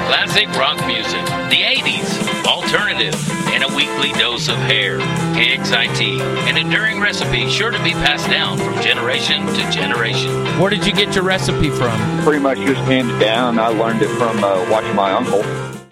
classic rock music, the 80s, alternative, and a weekly dose of hair, KXIT, an enduring recipe sure to be passed down from generation to generation. Where did you get your recipe from? Pretty much just handed down. I learned it from watching my uncle.